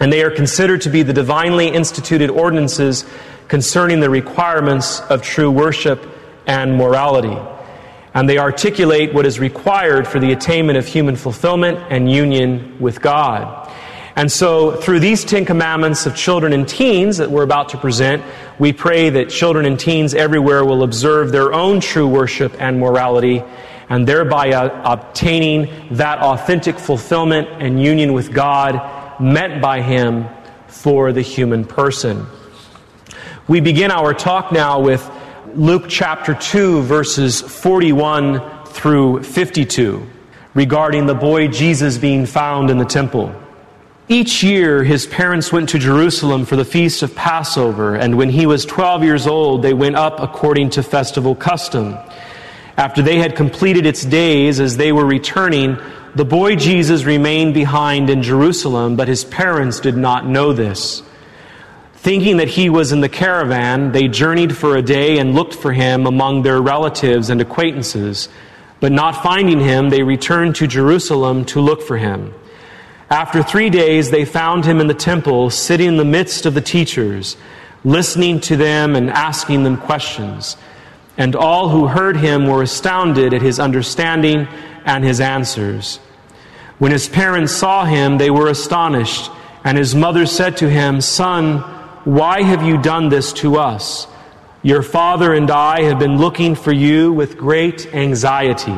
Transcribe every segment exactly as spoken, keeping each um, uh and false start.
and they are considered to be the divinely instituted ordinances concerning the requirements of true worship and morality. And they articulate what is required for the attainment of human fulfillment and union with God. And so, through these Ten Commandments of children and teens that we're about to present, we pray that children and teens everywhere will observe their own true worship and morality, and thereby uh, obtaining that authentic fulfillment and union with God meant by Him for the human person. We begin our talk now with Luke chapter two, verses forty-one through fifty-two, regarding the boy Jesus being found in the temple. Each year his parents went to Jerusalem for the feast of Passover, and when he was twelve years old, they went up according to festival custom. After they had completed its days, as they were returning, the boy Jesus remained behind in Jerusalem, but his parents did not know this. Thinking that he was in the caravan, they journeyed for a day and looked for him among their relatives and acquaintances. But not finding him, they returned to Jerusalem to look for him. After three days, they found him in the temple, sitting in the midst of the teachers, listening to them and asking them questions. And all who heard him were astounded at his understanding and his answers. When his parents saw him, they were astonished, and his mother said to him, "Son, why have you done this to us? Your father and I have been looking for you with great anxiety."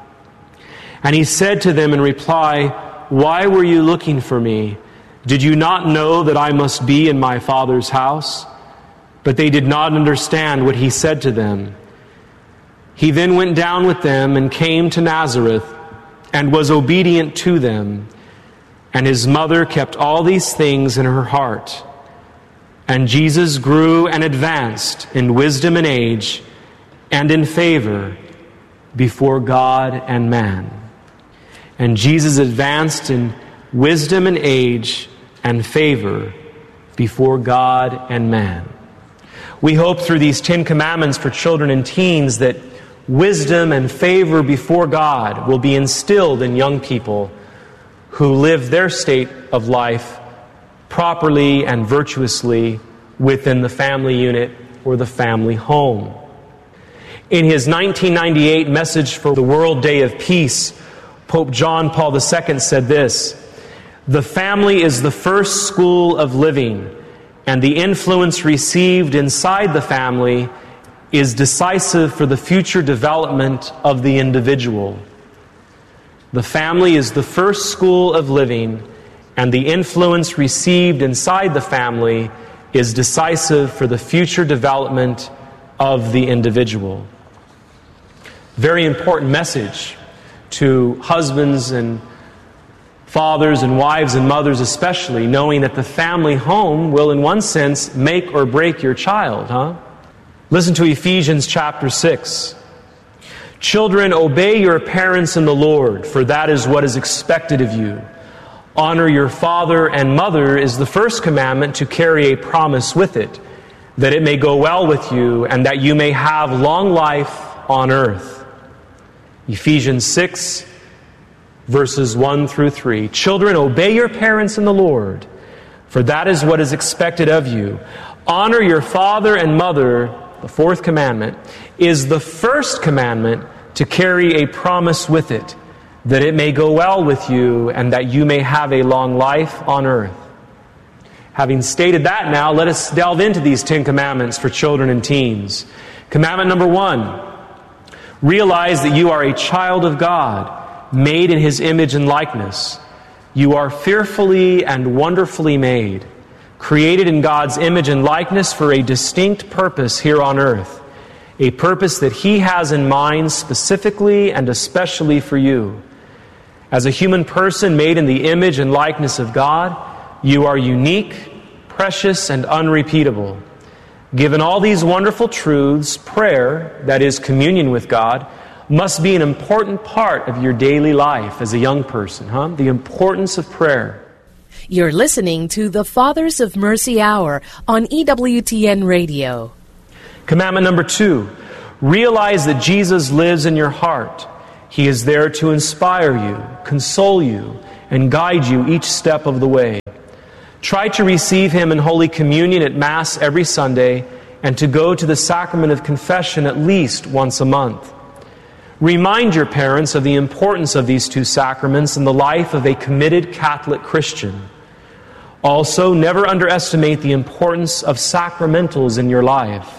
And he said to them in reply, "Why were you looking for me? Did you not know that I must be in my Father's house?" But they did not understand what he said to them. He then went down with them and came to Nazareth and was obedient to them. And his mother kept all these things in her heart. And Jesus grew and advanced in wisdom and age and in favor before God and man. And Jesus advanced in wisdom and age and favor before God and man. We hope through these Ten Commandments for children and teens that wisdom and favor before God will be instilled in young people who live their state of life properly and virtuously within the family unit or the family home. In his nineteen ninety-eight Message for the World Day of Peace, Pope John Paul the Second said this: "The family is the first school of living, and the influence received inside the family is decisive for the future development of the individual." The family is the first school of living, and the influence received inside the family is decisive for the future development of the individual. Very important message to husbands and fathers and wives and mothers especially, knowing that the family home will in one sense make or break your child, huh? Listen to Ephesians chapter six. "Children, obey your parents in the Lord, for that is what is expected of you. Honor your father and mother is the first commandment to carry a promise with it, that it may go well with you and that you may have long life on earth." Ephesians six, verses one through three. "Children, obey your parents in the Lord, for that is what is expected of you. Honor your father and mother," the fourth commandment, "is the first commandment to carry a promise with it, that it may go well with you and that you may have a long life on earth." Having stated that now, let us delve into these Ten Commandments for children and teens. Commandment number one: realize that you are a child of God, made in His image and likeness. You are fearfully and wonderfully made, created in God's image and likeness for a distinct purpose here on earth, a purpose that He has in mind specifically and especially for you. As a human person made in the image and likeness of God, you are unique, precious, and unrepeatable. Given all these wonderful truths, prayer, that is communion with God, must be an important part of your daily life as a young person, huh? The importance of prayer. You're listening to the Fathers of Mercy Hour on E W T N Radio. Commandment number two: realize that Jesus lives in your heart. He is there to inspire you, console you, and guide you each step of the way. Try to receive Him in Holy Communion at Mass every Sunday and to go to the sacrament of confession at least once a month. Remind your parents of the importance of these two sacraments in the life of a committed Catholic Christian. Also, never underestimate the importance of sacramentals in your life.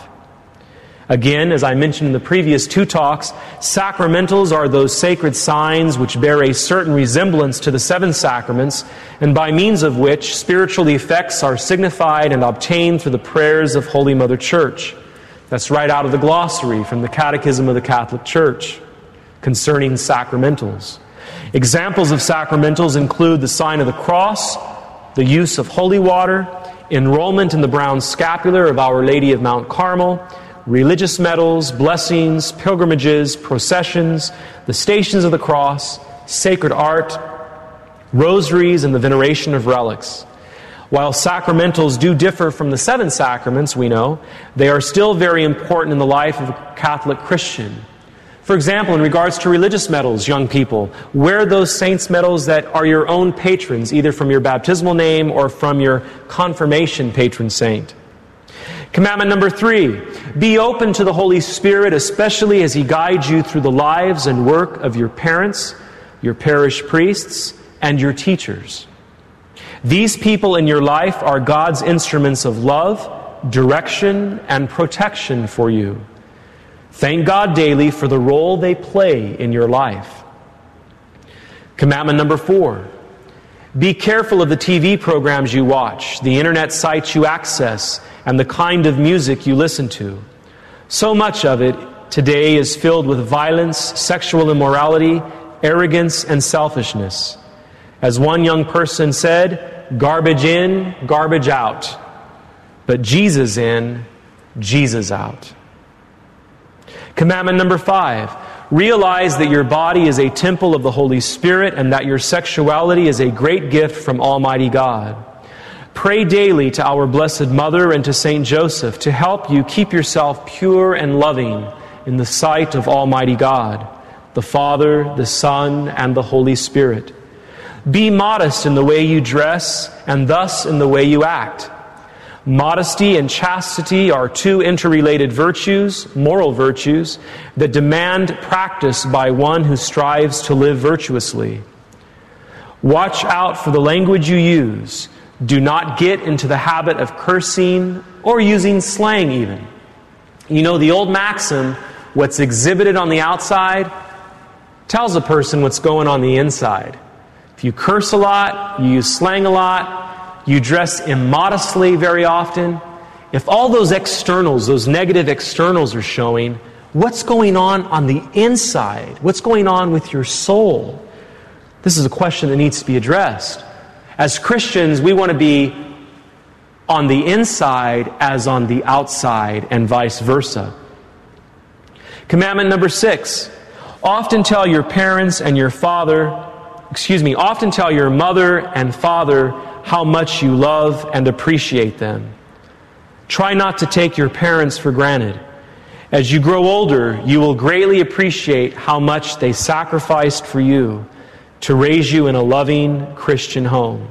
Again, as I mentioned in the previous two talks, sacramentals are those sacred signs which bear a certain resemblance to the seven sacraments, and by means of which spiritual effects are signified and obtained through the prayers of Holy Mother Church. That's right out of the glossary from the Catechism of the Catholic Church concerning sacramentals. Examples of sacramentals include the sign of the cross, the use of holy water, enrollment in the brown scapular of Our Lady of Mount Carmel, religious medals, blessings, pilgrimages, processions, the Stations of the Cross, sacred art, rosaries, and the veneration of relics. While sacramentals do differ from the seven sacraments, we know, they are still very important in the life of a Catholic Christian. For example, in regards to religious medals, young people, wear those saints' medals that are your own patrons, either from your baptismal name or from your confirmation patron saint. Commandment number three, be open to the Holy Spirit, especially as He guides you through the lives and work of your parents, your parish priests, and your teachers. These people in your life are God's instruments of love, direction, and protection for you. Thank God daily for the role they play in your life. Commandment number four, be careful of the T V programs you watch, the internet sites you access, and the kind of music you listen to. So much of it today is filled with violence, sexual immorality, arrogance, and selfishness. As one young person said, garbage in, garbage out. But Jesus in, Jesus out. Commandment number five, realize that your body is a temple of the Holy Spirit and that your sexuality is a great gift from Almighty God. Pray daily to our Blessed Mother and to Saint Joseph to help you keep yourself pure and loving in the sight of Almighty God, the Father, the Son, and the Holy Spirit. Be modest in the way you dress and thus in the way you act. Modesty and chastity are two interrelated virtues, moral virtues, that demand practice by one who strives to live virtuously. Watch out for the language you use. Do not get into the habit of cursing or using slang even. You know, the old maxim, what's exhibited on the outside tells a person what's going on the inside. If you curse a lot, you use slang a lot, you dress immodestly very often, if all those externals, those negative externals are showing, what's going on on the inside? What's going on with your soul? This is a question that needs to be addressed. As Christians, we want to be on the inside as on the outside and vice versa. Commandment number six, often tell your parents and your father, excuse me, often tell your mother and father how much you love and appreciate them. Try not to take your parents for granted. As you grow older, you will greatly appreciate how much they sacrificed for you to raise you in a loving Christian home.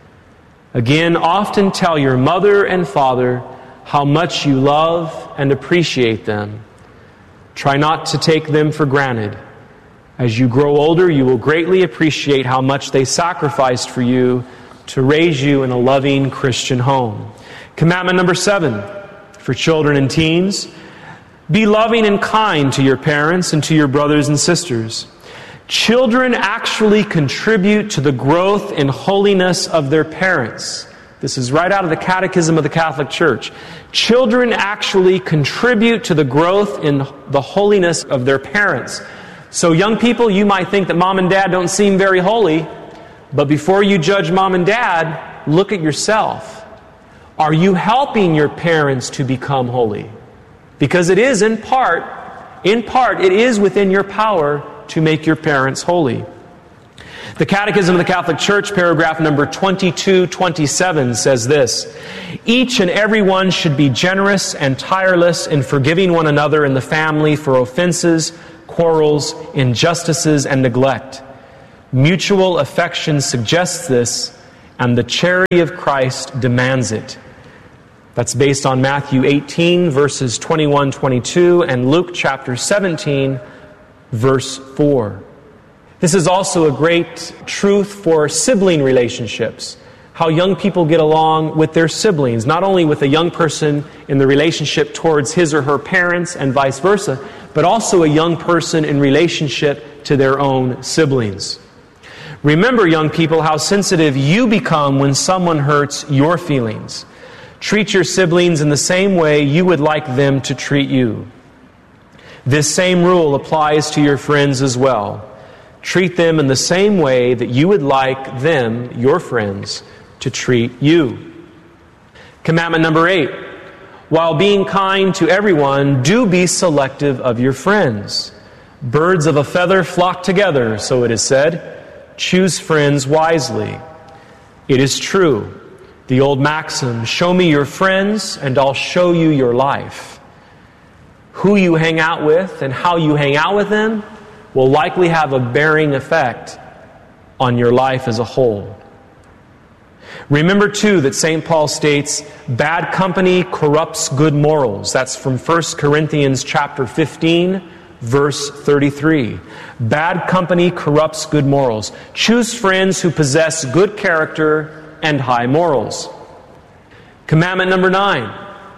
Again, often tell your mother and father how much you love and appreciate them. Try not to take them for granted. As you grow older, you will greatly appreciate how much they sacrificed for you to raise you in a loving Christian home. Commandment number seven, for children and teens, be loving and kind to your parents and to your brothers and sisters. Children actually contribute to the growth in holiness of their parents. This is right out of the Catechism of the Catholic Church. Children actually contribute to the growth in the holiness of their parents. So young people, you might think that mom and dad don't seem very holy, but before you judge mom and dad, look at yourself. Are you helping your parents to become holy? Because it is in part, in part, it is within your power to make your parents holy. The Catechism of the Catholic Church, paragraph number twenty-two twenty-seven, says this: each and every one should be generous and tireless in forgiving one another in the family for offenses, quarrels, injustices, and neglect. Mutual affection suggests this, and the charity of Christ demands it. That's based on Matthew eighteen, verses twenty-one, twenty-two, and Luke chapter seventeen, verse four. This is also a great truth for sibling relationships, how young people get along with their siblings, not only with a young person in the relationship towards his or her parents and vice versa, but also a young person in relationship to their own siblings. Remember, young people, how sensitive you become when someone hurts your feelings. Treat your siblings in the same way you would like them to treat you. This same rule applies to your friends as well. Treat them in the same way that you would like them, your friends, to treat you. Commandment number eight. While being kind to everyone, do be selective of your friends. Birds of a feather flock together, so it is said. Choose friends wisely. It is true. The old maxim, show me your friends and I'll show you your life. Who you hang out with and how you hang out with them will likely have a bearing effect on your life as a whole. Remember, too, that Saint Paul states, bad company corrupts good morals. That's from First Corinthians chapter fifteen, verse thirty-three. Bad company corrupts good morals. Choose friends who possess good character and high morals. Commandment number nine.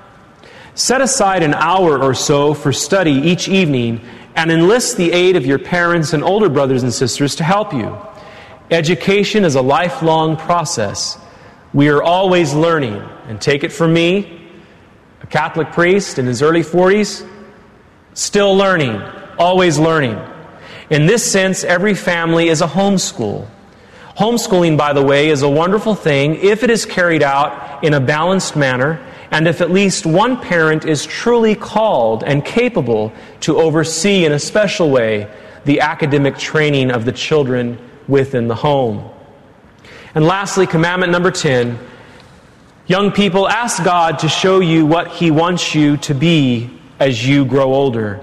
Set aside an hour or so for study each evening and enlist the aid of your parents and older brothers and sisters to help you. Education is a lifelong process. We are always learning. And take it from me, a Catholic priest in his early forties, still learning, always learning. In this sense, every family is a homeschool. Homeschooling, by the way, is a wonderful thing if it is carried out in a balanced manner and if at least one parent is truly called and capable to oversee in a special way the academic training of the children within the home. And lastly, commandment number ten, young people, ask God to show you what He wants you to be as you grow older.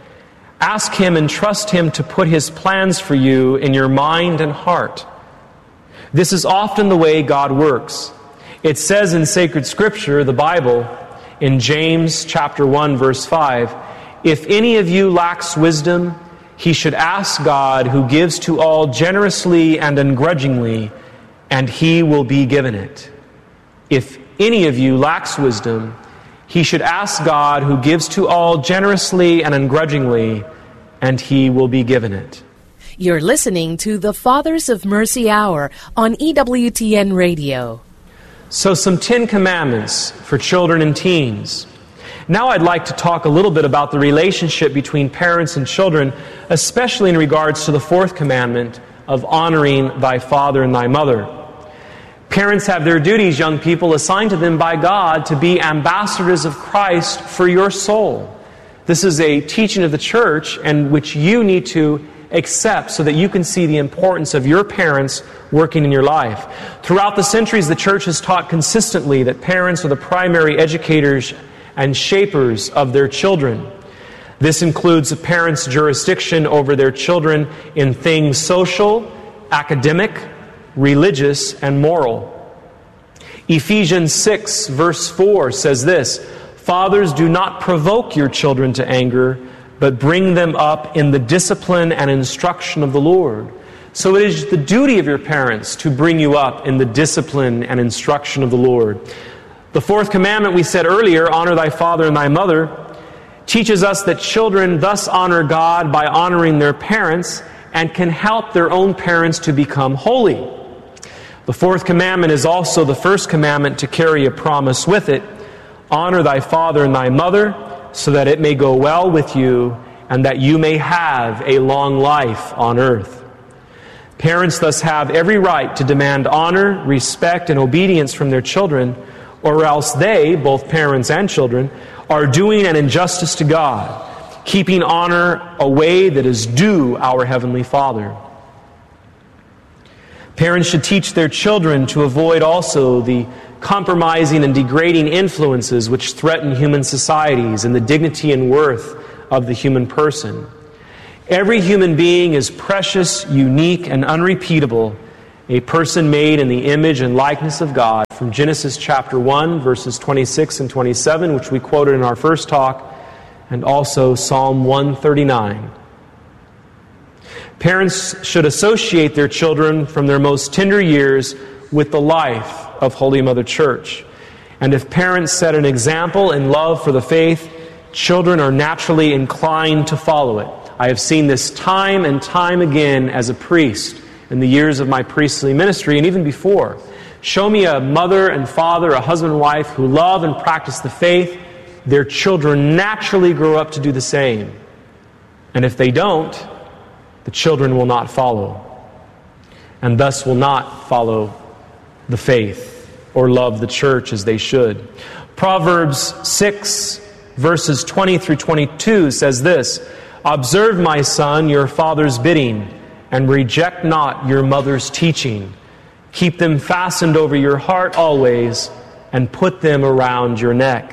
Ask Him and trust Him to put His plans for you in your mind and heart. This is often the way God works. It says in sacred scripture, the Bible, in James chapter one, verse five, if any of you lacks wisdom, he should ask God, who gives to all generously and ungrudgingly, and He will be given it. If any of you lacks wisdom, he should ask God, who gives to all generously and ungrudgingly, and He will be given it. You're listening to the Fathers of Mercy Hour on E W T N Radio. So some Ten Commandments for children and teens. Now I'd like to talk a little bit about the relationship between parents and children, especially in regards to the fourth commandment of honoring thy father and thy mother. Parents have their duties, young people, assigned to them by God to be ambassadors of Christ for your soul. This is a teaching of the church, and which you need to accept so that you can see the importance of your parents working in your life. Throughout the centuries, the church has taught consistently that parents are the primary educators and shapers of their children. This includes a parent's jurisdiction over their children in things social, academic, religious, and moral. Ephesians six, verse four says this, fathers, do not provoke your children to anger, but bring them up in the discipline and instruction of the Lord. So it is the duty of your parents to bring you up in the discipline and instruction of the Lord. The fourth commandment we said earlier, honor thy father and thy mother, teaches us that children thus honor God by honoring their parents and can help their own parents to become holy. The fourth commandment is also the first commandment to carry a promise with it. Honor thy father and thy mother, so that it may go well with you and that you may have a long life on earth. Parents thus have every right to demand honor, respect, and obedience from their children, or else they, both parents and children, are doing an injustice to God, keeping honor a way that is due our Heavenly Father. Parents should teach their children to avoid also the compromising and degrading influences which threaten human societies and the dignity and worth of the human person. Every human being is precious, unique, and unrepeatable, a person made in the image and likeness of God, from Genesis chapter one, verses twenty-six and twenty-seven, which we quoted in our first talk, and also Psalm one thirty-nine. Parents should associate their children from their most tender years with the life of Holy Mother Church. And if parents set an example in love for the faith, children are naturally inclined to follow it. I have seen this time and time again as a priest in the years of my priestly ministry and even before. Show me a mother and father, a husband and wife who love and practice the faith, their children naturally grow up to do the same. And if they don't, the children will not follow, and thus will not follow the faith or love the church as they should. Proverbs six, verses twenty through twenty-two says this, "Observe, my son, your father's bidding, and reject not your mother's teaching. Keep them fastened over your heart always, and put them around your neck."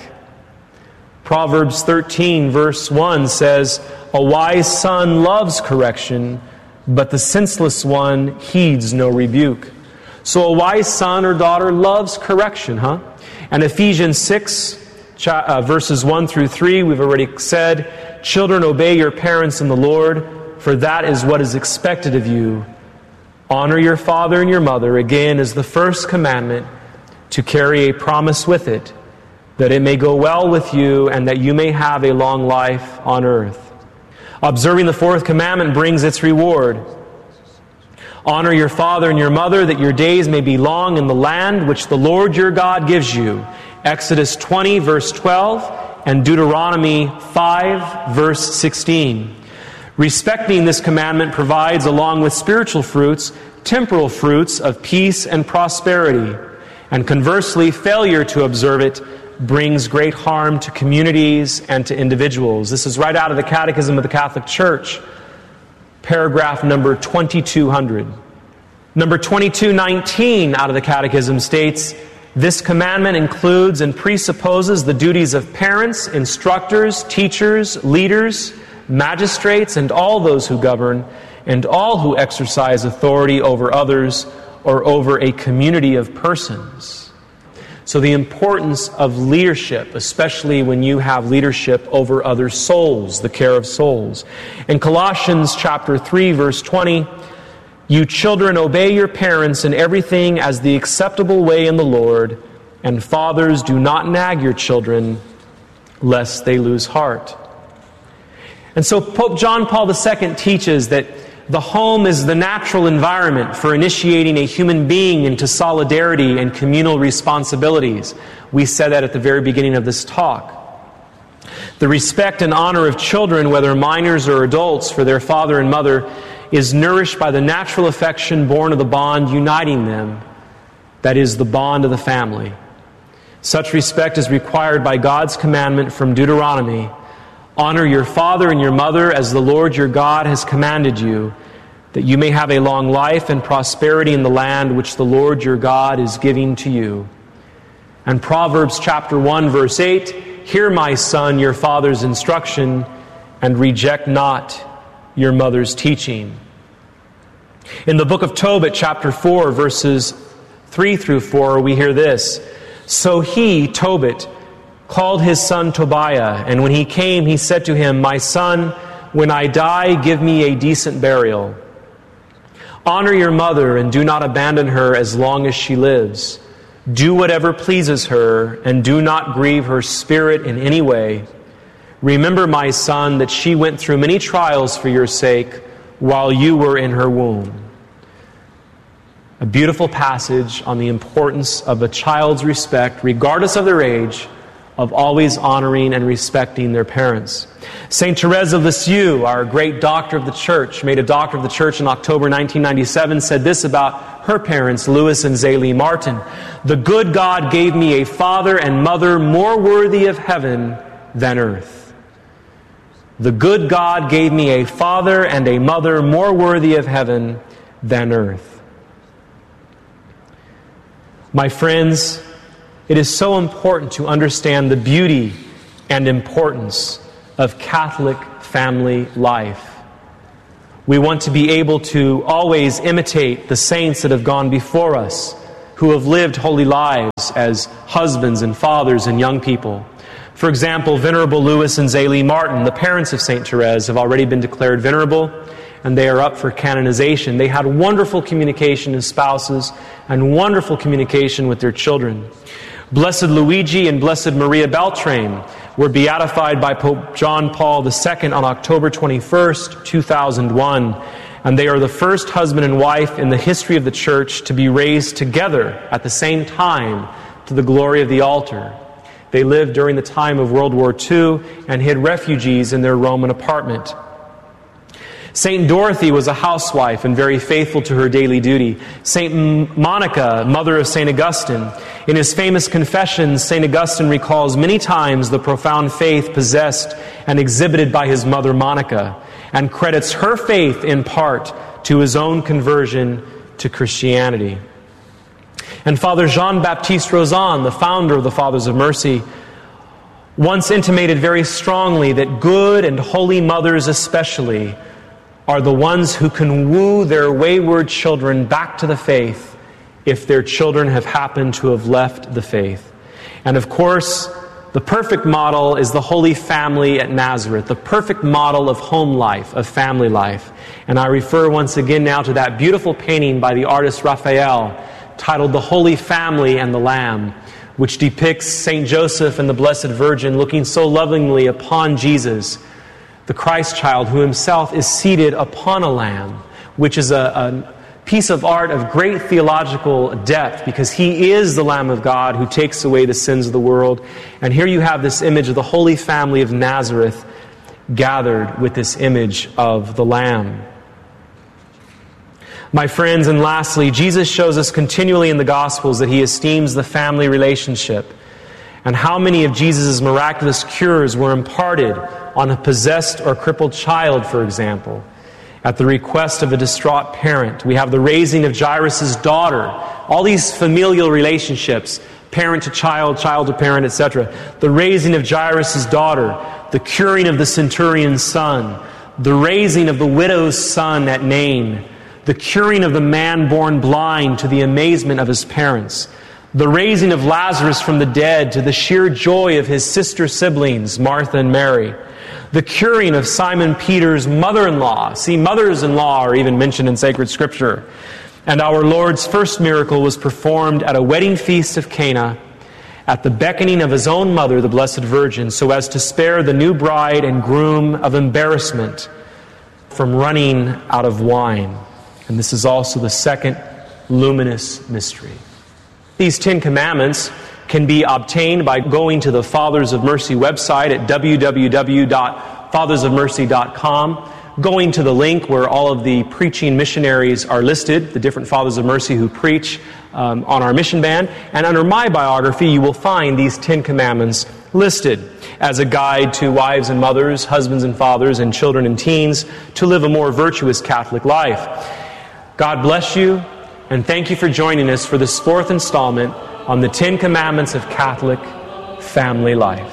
Proverbs thirteen, verse one says, "A wise son loves correction, but the senseless one heeds no rebuke." So a wise son or daughter loves correction, huh? And Ephesians six, uh, verses one through three, we've already said, "Children, obey your parents in the Lord, for that is what is expected of you. Honor your father and your mother," again, is the first commandment, to carry a promise with it, that it may go well with you and that you may have a long life on earth. Observing the fourth commandment brings its reward. Honor your father and your mother, that your days may be long in the land which the Lord your God gives you. Exodus twenty, verse twelve, and Deuteronomy five, verse sixteen. Respecting this commandment provides, along with spiritual fruits, temporal fruits of peace and prosperity. And conversely, failure to observe it brings great harm to communities and to individuals. This is right out of the Catechism of the Catholic Church, paragraph number twenty-two hundred. Number twenty-two nineteen out of the Catechism states, "This commandment includes and presupposes the duties of parents, instructors, teachers, leaders, magistrates, and all those who govern, and all who exercise authority over others or over a community of persons." So the importance of leadership, especially when you have leadership over other souls, the care of souls. In Colossians chapter three, verse twenty, "You children, obey your parents in everything as the acceptable way in the Lord, and fathers, do not nag your children, lest they lose heart." And so Pope John Paul the Second teaches that the home is the natural environment for initiating a human being into solidarity and communal responsibilities. We said that at the very beginning of this talk. The respect and honor of children, whether minors or adults, for their father and mother is nourished by the natural affection born of the bond uniting them, that is, the bond of the family. Such respect is required by God's commandment from Deuteronomy, "Honor your father and your mother as the Lord your God has commanded you, that you may have a long life and prosperity in the land which the Lord your God is giving to you." And Proverbs chapter one, verse eight, "Hear, my son, your father's instruction, and reject not your mother's teaching." In the book of Tobit, chapter four, verses three through four, we hear this, "So he, Tobit, called his son Tobiah, and when he came, he said to him, 'My son, when I die, give me a decent burial. Honor your mother, and do not abandon her as long as she lives. Do whatever pleases her, and do not grieve her spirit in any way. Remember, my son, that she went through many trials for your sake while you were in her womb." A beautiful passage on the importance of a child's respect, regardless of their age, of always honoring and respecting their parents. Saint Therese of Lisieux, our great doctor of the Church, made a doctor of the Church in October nineteen ninety-seven, said this about her parents, Louis and Zélie Martin, "The good God gave me a father and mother more worthy of heaven than earth." The good God gave me a father and a mother more worthy of heaven than earth. My friends, it is so important to understand the beauty and importance of Catholic family life. We want to be able to always imitate the saints that have gone before us, who have lived holy lives as husbands and fathers and young people. For example, Venerable Louis and Zélie Martin, the parents of Saint Therese, have already been declared venerable, and they are up for canonization. They had wonderful communication as spouses and wonderful communication with their children. Blessed Luigi and Blessed Maria Beltrame were beatified by Pope John Paul the Second on October twenty-first, two thousand one, and they are the first husband and wife in the history of the Church to be raised together at the same time to the glory of the altar. They lived during the time of World War Two and hid refugees in their Roman apartment. Saint Dorothy was a housewife and very faithful to her daily duty. Saint Monica, mother of Saint Augustine, in his famous Confessions, Saint Augustine recalls many times the profound faith possessed and exhibited by his mother Monica, and credits her faith in part to his own conversion to Christianity. And Father Jean-Baptiste Rozan, the founder of the Fathers of Mercy, once intimated very strongly that good and holy mothers especially are the ones who can woo their wayward children back to the faith if their children have happened to have left the faith. And of course, the perfect model is the Holy Family at Nazareth, the perfect model of home life, of family life. And I refer once again now to that beautiful painting by the artist Raphael, titled The Holy Family and the Lamb, which depicts Saint Joseph and the Blessed Virgin looking so lovingly upon Jesus, the Christ child, who himself is seated upon a lamb, which is a, a piece of art of great theological depth, because he is the Lamb of God who takes away the sins of the world. And here you have this image of the Holy Family of Nazareth gathered with this image of the Lamb. My friends, and lastly, Jesus shows us continually in the Gospels that he esteems the family relationship. And how many of Jesus' miraculous cures were imparted on a possessed or crippled child, for example, at the request of a distraught parent. We have the raising of Jairus' daughter. All these familial relationships, parent to child, child to parent, et cetera. The raising of Jairus' daughter, the curing of the centurion's son, the raising of the widow's son at Nain, the curing of the man born blind to the amazement of his parents, the raising of Lazarus from the dead to the sheer joy of his sister siblings, Martha and Mary, the curing of Simon Peter's mother-in-law. See, mothers-in-law are even mentioned in sacred scripture. And our Lord's first miracle was performed at a wedding feast of Cana at the beckoning of his own mother, the Blessed Virgin, so as to spare the new bride and groom of embarrassment from running out of wine. And this is also the second luminous mystery. These Ten Commandments can be obtained by going to the Fathers of Mercy website at w w w dot fathers of mercy dot com, going to the link where all of the preaching missionaries are listed, the different Fathers of Mercy who preach um, on our mission band, and under my biography you will find these Ten Commandments listed as a guide to wives and mothers, husbands and fathers, and children and teens to live a more virtuous Catholic life. God bless you, and thank you for joining us for this fourth installment on the Ten Commandments of Catholic Family Life.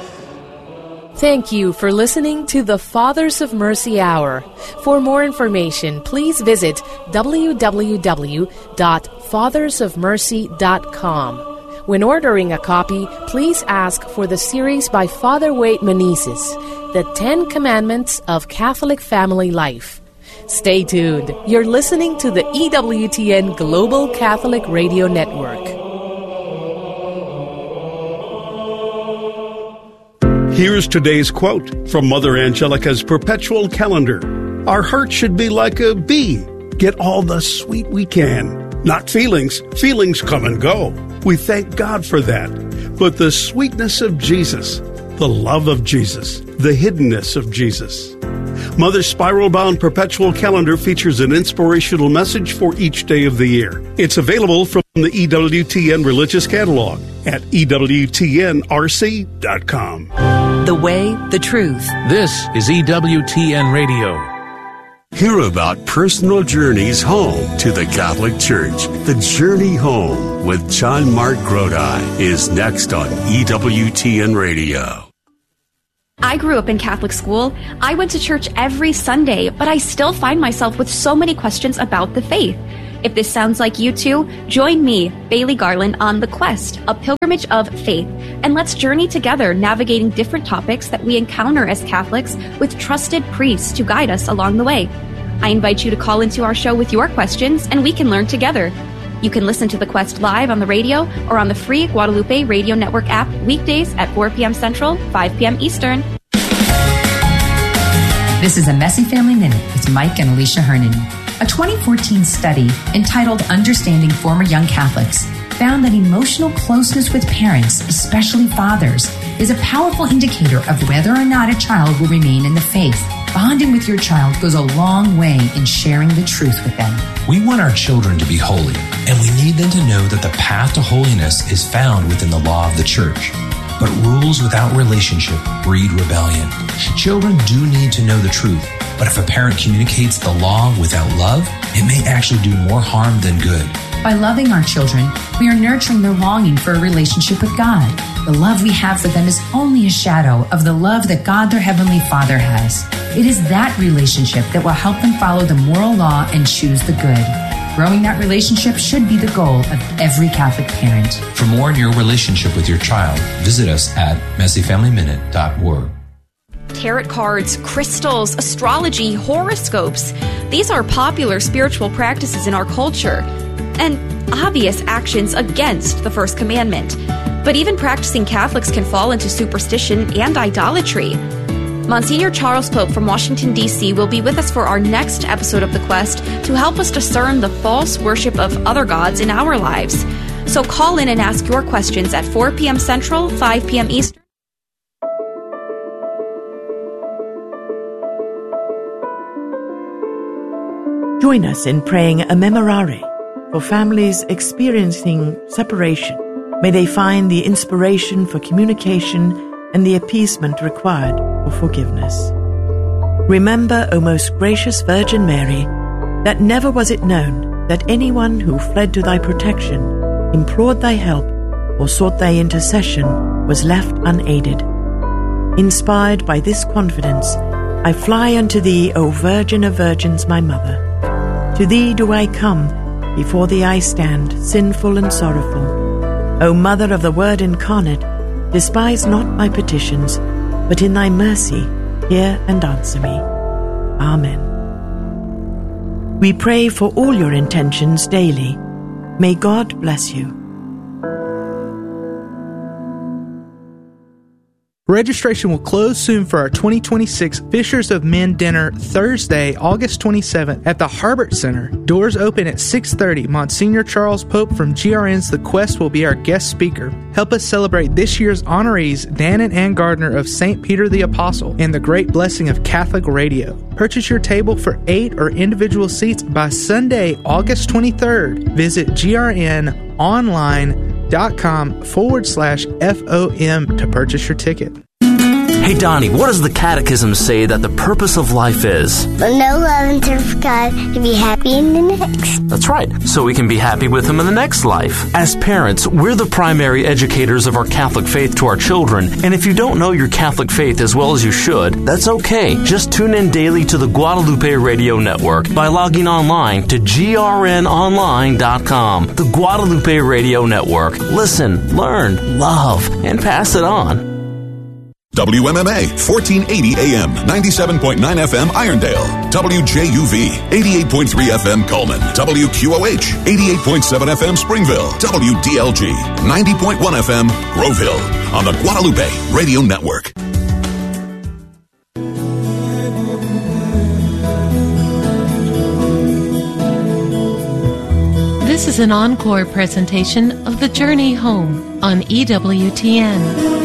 Thank you for listening to the Fathers of Mercy Hour. For more information, please visit w w w dot fathers of mercy dot com. When ordering a copy, please ask for the series by Father Wade Menezes, The Ten Commandments of Catholic Family Life. Stay tuned. You're listening to the E W T N Global Catholic Radio Network. Here's today's quote from Mother Angelica's Perpetual Calendar. Our heart should be like a bee. Get all the sweet we can. Not feelings. Feelings come and go. We thank God for that. But the sweetness of Jesus, the love of Jesus, the hiddenness of Jesus. Mother's spiral-bound Perpetual Calendar features an inspirational message for each day of the year. It's available from the E W T N Religious Catalog at e w t n r c dot com. The way, the truth. This is E W T N Radio. Hear about personal journeys home to the Catholic Church. The Journey Home with John Mark Grodi is next on E W T N Radio. I grew up in Catholic school. I went to church every Sunday, but I still find myself with so many questions about the faith. If this sounds like you too, join me, Bailey Garland, on The Quest, a pilgrimage of faith, and let's journey together navigating different topics that we encounter as Catholics with trusted priests to guide us along the way. I invite you to call into our show with your questions, and we can learn together. You can listen to The Quest live on the radio or on the free Guadalupe Radio Network app weekdays at four p.m. Central, five p.m. Eastern. This is a Messy Family Minute with Mike and Alicia Hernon. A twenty fourteen study entitled Understanding Former Young Catholics found that emotional closeness with parents, especially fathers, is a powerful indicator of whether or not a child will remain in the faith. Bonding with your child goes a long way in sharing the truth with them. We want our children to be holy, and we need them to know that the path to holiness is found within the law of the Church. But rules without relationship breed rebellion. Children do need to know the truth, but if a parent communicates the law without love, it may actually do more harm than good. By loving our children, we are nurturing their longing for a relationship with God. The love we have for them is only a shadow of the love that God, their Heavenly Father, has. It is that relationship that will help them follow the moral law and choose the good. Growing that relationship should be the goal of every Catholic parent. For more on your relationship with your child, visit us at messy family minute dot org. Tarot cards, crystals, astrology, horoscopes. These are popular spiritual practices in our culture and obvious actions against the First Commandment. But even practicing Catholics can fall into superstition and idolatry. Monsignor Charles Pope from Washington, D C will be with us for our next episode of The Quest to help us discern the false worship of other gods in our lives. So call in and ask your questions at four p.m. Central, five p.m. Eastern. Join us in praying a memorare for families experiencing separation. May they find the inspiration for communication and the appeasement required for forgiveness. Remember, O most gracious Virgin Mary, that never was it known that anyone who fled to thy protection, implored thy help, or sought thy intercession was left unaided. Inspired by this confidence, I fly unto thee, O Virgin of Virgins, my Mother. To thee do I come, before thee I stand, sinful and sorrowful. O Mother of the Word incarnate, despise not my petitions, but in thy mercy hear and answer me. Amen. We pray for all your intentions daily. May God bless you. Registration will close soon for our twenty twenty-six Fishers of Men Dinner Thursday, August twenty-seventh at the Harbert Center. Doors open at six thirty. Monsignor Charles Pope from G R N's The Quest will be our guest speaker. Help us celebrate this year's honorees, Dan and Ann Gardner of Saint Peter the Apostle and the great blessing of Catholic Radio. Purchase your table for eight or individual seats by Sunday, August twenty-third. Visit grnonline.com forward slash FOM to purchase your ticket. Hey Donnie, what does the Catechism say that the purpose of life is? To know, love, and serve God, to be happy in the next. That's right, so we can be happy with Him in the next life. As parents, we're the primary educators of our Catholic faith to our children, and if you don't know your Catholic faith as well as you should, that's okay. Just tune in daily to the Guadalupe Radio Network by logging online to G R N online dot com. The Guadalupe Radio Network. Listen, learn, love, and pass it on. W M M A, fourteen eighty A M, ninety-seven point nine F M Irondale. W J U V, eighty-eight point three F M Coleman. W Q O H, eighty-eight point seven F M Springville. W D L G, ninety point one F M Groveville. On the Guadalupe Radio Network. This is an encore presentation of The Journey Home on E W T N.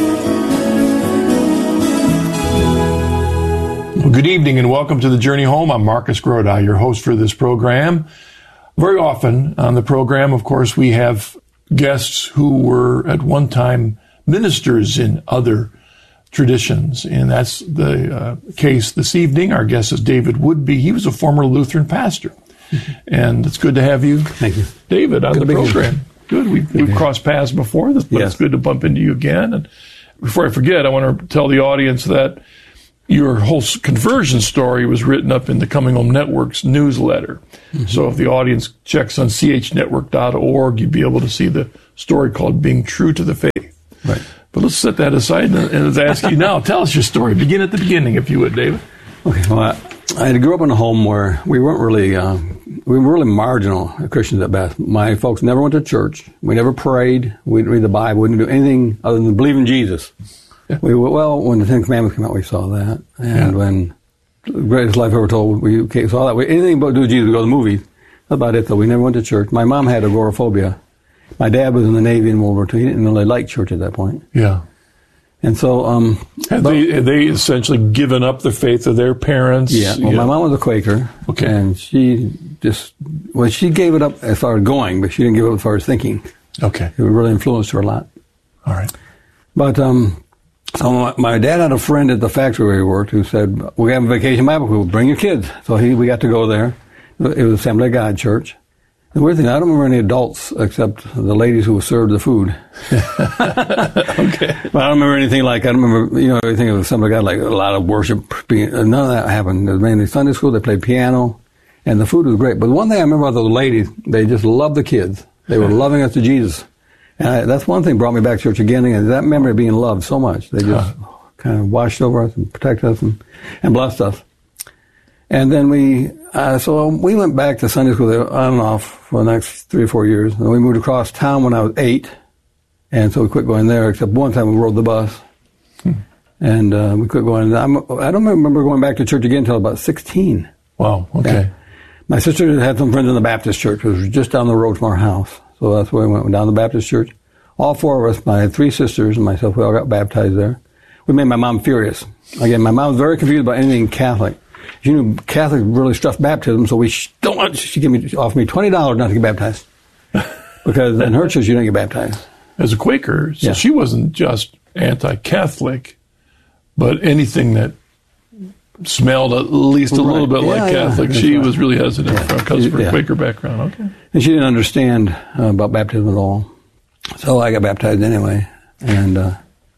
Well, good evening and welcome to The Journey Home. I'm Marcus Grodi, your host for this program. Very often on the program, of course, we have guests who were at one time ministers in other traditions, and that's the uh, case this evening. Our guest is David Woodby. He was a former Lutheran pastor, and it's good to have you, Thank you, David, on good the program. Good. We've, we've crossed paths before, but yes. It's good to bump into you again. And before I forget, I want to tell the audience that your whole conversion story was written up in the Coming Home Network's newsletter. Mm-hmm. So if the audience checks on c h network dot org, you'd be able to see the story called Being True to the Faith. Right. But let's set that aside and, and let's ask you now. Tell us your story. Begin at the beginning, if you would, David. Okay. Well, I, I grew up in a home where we weren't really, uh, we were really marginal Christians at best. My folks never went to church. We never prayed. We didn't read the Bible. We didn't do anything other than believe in Jesus. Yeah. We were, well, when the Ten Commandments came out, we saw that. And yeah. when The Greatest Life Ever Told, we saw that. We, anything but do with Jesus, we go to the movies. That's about it, though. We never went to church. My mom had agoraphobia. My dad was in the Navy in World War Two. He didn't really like church at that point. Yeah. And so, um, had but, they had they essentially given up the faith of their parents? Yeah. Well, yeah. My mom was a Quaker. Okay. And she just, well, she gave it up as far as going, but she didn't give it up as far as thinking. Okay. It really influenced her a lot. All right. But, um, so my, my dad had a friend at the factory where he worked who said, we have a vacation Bible school, bring your kids. So he, we got to go there. It was Assembly of God Church. The weird thing, I don't remember any adults except the ladies who served the food. Okay. But I don't remember anything like, I don't remember, you know, everything of Assembly of God, like a lot of worship. Being, none of that happened. It was mainly Sunday school, they played piano, and the food was great. But the one thing I remember about those ladies, they just loved the kids. They were loving us to Jesus. And I, that's one thing brought me back to church again, and that memory of being loved so much. They just huh. kind of watched over us and protected us and, and blessed us. And then we, uh, so we went back to Sunday school on and off for the next three or four years. And we moved across town when I was eight. And so we quit going there, except one time we rode the bus. Hmm. And uh, we quit going. I'm, I don't remember going back to church again until about sixteen. Wow, okay. Yeah. My sister had some friends in the Baptist church, which was just down the road from our house. So that's where we went, down to the Baptist church. All four of us, my three sisters and myself, we all got baptized there. We made my mom furious. Again, my mom was very confused about anything Catholic. She knew Catholics really stuffed baptism, so we don't want, she gave me, offered me twenty dollars not to get baptized. Because in her church, you don't get baptized. As a Quaker, so yeah. she wasn't just anti-Catholic, but anything that smelled at least a right. little bit yeah, like yeah, Catholic, she right. was really hesitant yeah. because of her yeah. Quaker background. Okay. And she didn't understand uh, about baptism at all. So I got baptized anyway, and uh,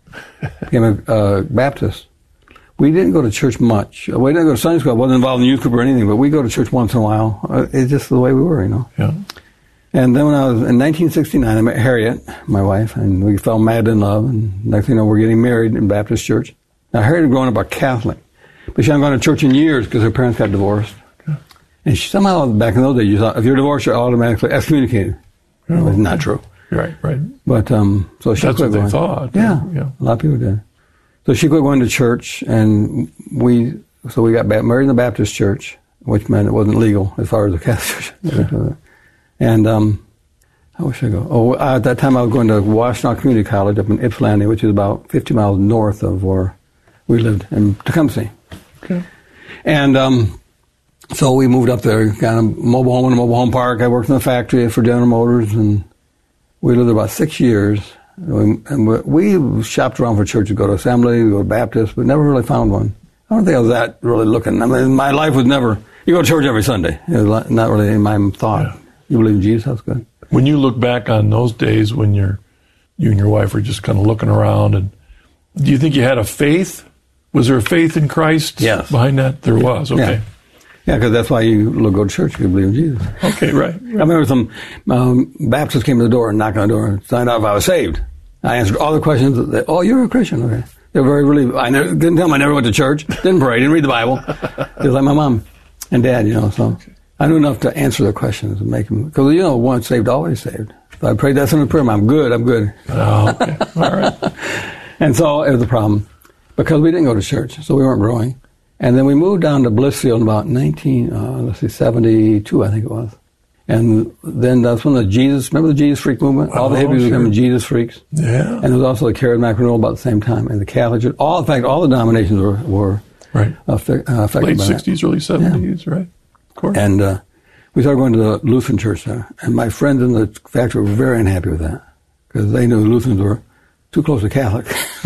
became a uh, Baptist. We didn't go to church much. We didn't go to Sunday school. I wasn't involved in youth group or anything, but we go to church once in a while. Uh, it's just the way we were, you know. Yeah. And then when I was in nineteen sixty-nine, I met Harriet, my wife, and we fell mad in love. And next thing you know, we're getting married in Baptist church. Now, Harriet had grown up a Catholic, but she hadn't gone to church in years because her parents got divorced. Okay. And she, somehow, back in those days, you thought if you're divorced, you're automatically excommunicated. Oh, it was not true. Right, right. But um, so she That's quit what going. they thought. Yeah, yeah, a lot of people did. So she quit going to church, and we so we got married in the Baptist church, which meant it wasn't legal as far as the Catholic church. Yeah. And um, I wish I go. Oh, at that time I was going to Washtenaw Community College up in Ypsilanti, which is about fifty miles north of where we lived in Tecumseh. Okay. And um, so we moved up there, kind of mobile home in a mobile home park. I worked in the factory for General Motors, and we lived there about six years. And we shopped around for church to go to Assembly, to go to Baptist, but never really found one. I don't think I was that really looking. I mean, my life was never, you go to church every Sunday. It was not really in my thought. Yeah. You believe in Jesus, that's good. When you look back on those days when you're, you and your wife were just kind of looking around, and do you think you had a faith? Was there a faith in Christ yes. behind that? There yeah. was, okay. Yeah. Yeah, because that's why you go to church, you believe in Jesus. Okay, right. right. I remember some um, Baptists came to the door and knocked on the door and signed out if I was saved. I answered all the questions. They, oh, you're a Christian, okay. They were very relieved. I never, didn't tell them I never went to church, didn't pray, didn't read the Bible. Just like my mom and dad, you know, so okay. I knew enough to answer their questions and make them, because, you know, once saved, always saved. So I prayed that in the prayer, I'm good, I'm good. Oh, okay. All right. And so it was a problem, because we didn't go to church, so we weren't growing. And then we moved down to Blissfield in about nineteen, uh, let's see, seventy-two, I think it was. And then that's when the Jesus, remember the Jesus Freak movement? All the hippies sure. became Jesus Freaks. Yeah. And there was also the Charismatic Renewal about the same time. And the Catholic Church, all, in fact, all the denominations were, were right. affe- uh, affected Late by sixties, that. early seventies, yeah. right? Of course. And uh, we started going to the Lutheran church there. And my friends in the factory were very unhappy with that, because they knew the Lutherans were too close to Catholic.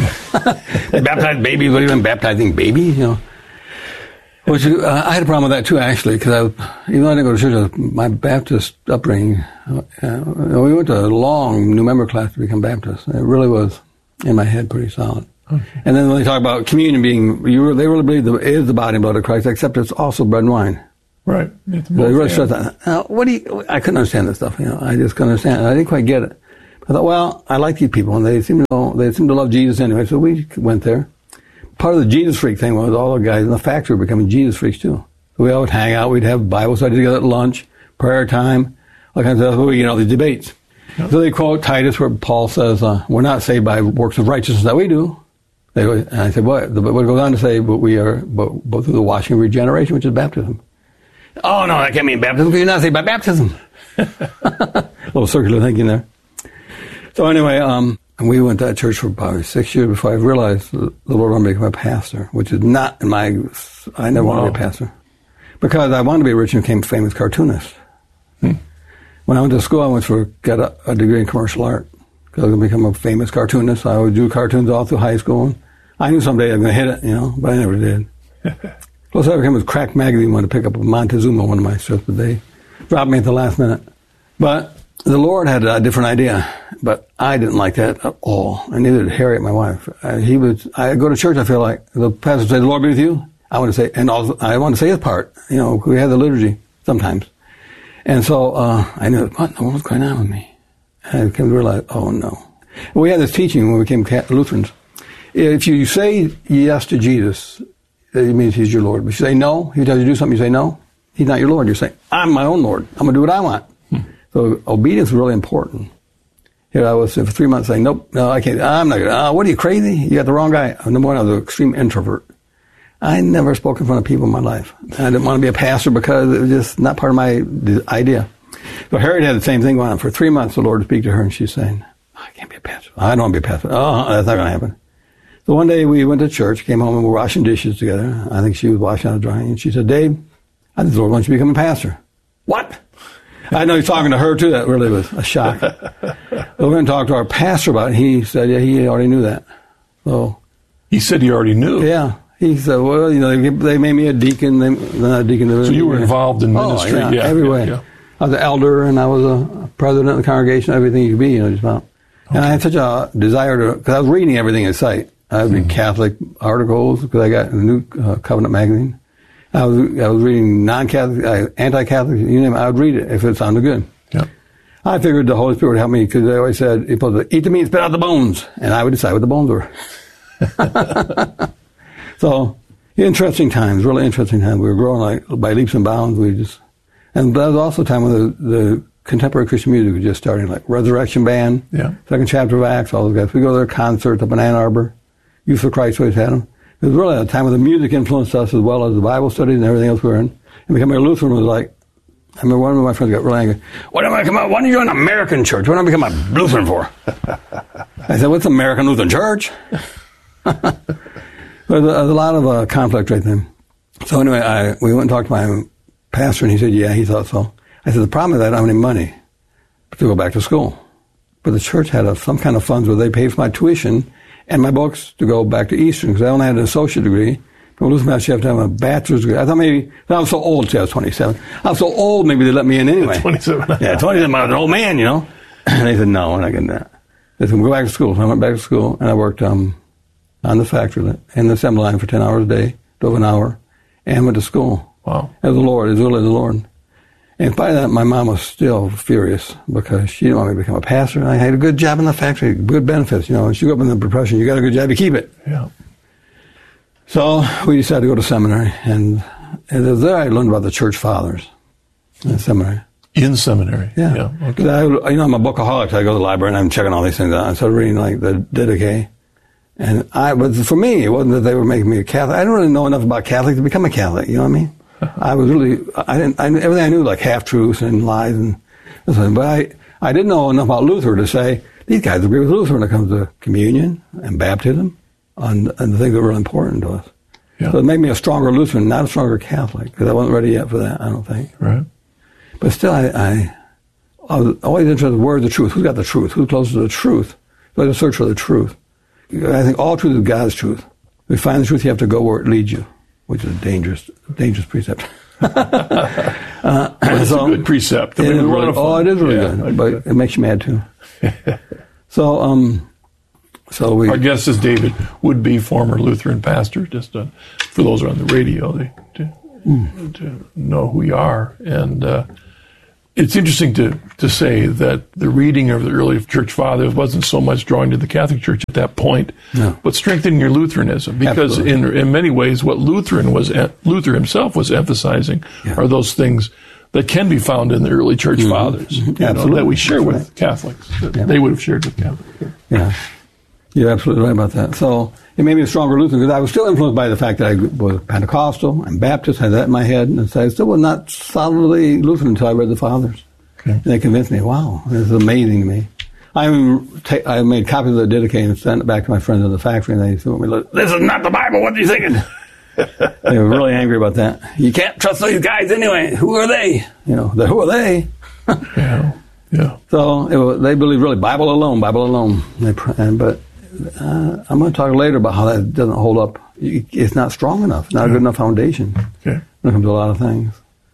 They baptized babies, what even baptizing babies, you know. Which, uh, I had a problem with that too, actually, because I, even though I didn't go to church, I, my Baptist upbringing, uh, we went to a long new member class to become Baptist. It really was in my head pretty solid. Okay. And then when they talk about communion being, you, they really believe that it is the body and blood of Christ, except it's also bread and wine. Right. Both, they really stress that. Now, what do you, I couldn't understand this stuff, you know, I just couldn't understand it. I didn't quite get it. I thought, well, I like these people, and they seem to know, they seem to love Jesus anyway, so we went there. Part of the Jesus freak thing was all the guys in the factory were becoming Jesus freaks too. So we all would hang out, we'd have Bible study together at lunch, prayer time, all kinds of stuff, you know, these debates. Yep. So they quote Titus where Paul says, uh, we're not saved by works of righteousness that we do. They, and I said, what? But what goes on to say, but we are, but, but through the washing of regeneration, which is baptism. Oh, no, that can't mean baptism, because you're not saved by baptism. A little circular thinking there. So anyway, um, we went to that church for probably six years before I realized the Lord wanted me to become a pastor, which is not in my, I never wow. wanted to be a pastor. Because I wanted to be a rich and became a famous cartoonist. Hmm. When I went to school, I went for, got a, a degree in commercial art. Because I was going to become a famous cartoonist. I would do cartoons all through high school. And I knew someday I was going to hit it, you know, but I never did. Plus, I became with Crack Magazine, wanted to pick up Montezuma, one of my strips, but they dropped me at the last minute. But the Lord had a different idea, but I didn't like that at all, and neither did Harriet, my wife. I, he was. I go to church, I feel like the pastor would say, "The Lord be with you." I want to say, and also, I want to say his part. You know, we have the liturgy sometimes, and so uh, I knew what in the world's going on with me. And I came to realize, oh no. We had this teaching when we became Lutherans. If you say yes to Jesus, it means he's your Lord. But if you say no, he tells you to do something, you say no, he's not your Lord. You're saying, I'm my own Lord. I'm going to do what I want. Hmm. So obedience is really important. Here I was for three months saying, nope, no, I can't. I'm not going to. Uh, what are you, crazy? You got the wrong guy. Number one, I was an extreme introvert. I never spoke in front of people in my life. I didn't want to be a pastor because it was just not part of my idea. So Harriet had the same thing going on. For three months, the Lord would speak to her, and she's saying, I can't be a pastor. I don't want to be a pastor. Oh, that's not going to happen. So one day we went to church, came home, and we were washing dishes together. I think she was washing out drying, and she said, Dave, I think the Lord wants you to become a pastor. What? I know he's talking to her, too. That really was a shock. So we're going to talk to our pastor about it. He said, yeah, he already knew that. So he said he already knew? Yeah. He said, well, you know, they, they made me a deacon. They, not a deacon. So you were involved in ministry? Oh, yeah, yeah, every way. Yeah, yeah. I was an elder, and I was a president of the congregation, everything you could be, you know, just about. Okay. And I had such a desire to, because I was reading everything in sight. I would read mm-hmm. Catholic articles, because I got a new uh, Covenant magazine. I was I was reading non-Catholic, uh, anti-Catholic, you name it, I would read it if it sounded good. Yeah. I figured the Holy Spirit would help me, because they always said, you're supposed to eat the meat, spit out the bones. And I would decide what the bones were. So, interesting times, really interesting times. We were growing like by leaps and bounds. We just, and that was also a time when the, the contemporary Christian music was just starting, like Resurrection Band, yeah. Second Chapter of Acts, all those guys. We go to their concerts up in Ann Arbor. Youth for Christ always had them. It was really a time when the music influenced us as well as the Bible studies and everything else we were in. And becoming a Lutheran was like, I remember one of my friends got really angry. What am I come out? Why don't you join an American church? What am I become a Lutheran for? I said, what's American Lutheran Church? There's a, a lot of uh, conflict right then. So anyway, I, we went and talked to my pastor, and he said, yeah, he thought so. I said, the problem is I don't have any money to go back to school. But the church had a, some kind of funds where they paid for my tuition and my books to go back to Eastern, because I only had an associate degree. From Lutheran Mass, you have to have a bachelor's degree. I thought maybe, I was so old, see, I was twenty-seven. I was so old, maybe they let me in anyway. twenty-seven. Yeah, twenty-seven, I was an old man, you know. And they said, no, we're not getting that. They said, go back to school. So I went back to school, and I worked um, on the factory, in the assembly line for ten hours a day, drove an hour, and went to school. Wow. As the Lord, as really the Lord. And by that, my mom was still furious because she didn't want me to become a pastor. I had a good job in the factory, good benefits, you know. And she grew up in the profession. You got a good job, you keep it. Yeah. So we decided to go to seminary. And, and it was there I learned about the church fathers in seminary. In seminary? Yeah. yeah. Okay. I, you know, I'm a bookaholic, so I go to the library and I'm checking all these things out. I started reading, like, the Didache. And I, but for me, it wasn't that they were making me a Catholic. I didn't really know enough about Catholic to become a Catholic, you know what I mean? I was really, I didn't, I, everything I knew, like half-truths and lies and this, but I, I didn't know enough about Luther to say, these guys agree with Luther when it comes to communion and baptism and, and the things that were really important to us. Yeah. So it made me a stronger Lutheran, not a stronger Catholic, because I wasn't ready yet for that, I don't think. Right. But still, I, I, I was always interested in where's the truth? Who's got the truth? Who's closest to the truth? So I had to search for the truth. I think all truth is God's truth. If you find the truth, you have to go where it leads you, which is a dangerous, dangerous precept. uh, well, it's so, a good precept. I mean, it really, oh, it is really yeah, good, but it makes you mad too. so, um, So we, our guest is David Woodby, former Lutheran pastor. Just uh, for those who are on the radio, they to, mm. to know who you are. And uh, it's interesting to to say that the reading of the early church fathers wasn't so much drawing to the Catholic Church at that point, no. but strengthening your Lutheranism. Because in in many ways, what Lutheran was Luther himself was emphasizing yeah. are those things that can be found in the early church mm-hmm. fathers, mm-hmm. you know, that we share with right. Catholics, that yeah. they would have shared with Catholics. Yeah, you're absolutely right about that. So it made me a stronger Lutheran because I was still influenced by the fact that I was Pentecostal and Baptist, I had that in my head, and so I still was not solidly Lutheran until I read the Fathers. Okay. And they convinced me, wow, this is amazing to me. I even ta- I made copies of the Didache and sent it back to my friends in the factory, and they said, "This is not the Bible, what are you thinking?" They were really angry about that. You can't trust these guys anyway. Who are they? You know, the, who are they? yeah, yeah. So it was, they believe really Bible alone, Bible alone. They, and, but uh, I'm going to talk later about how that doesn't hold up. It's not strong enough. Not yeah. a good enough foundation. Okay. When it comes to a lot of things.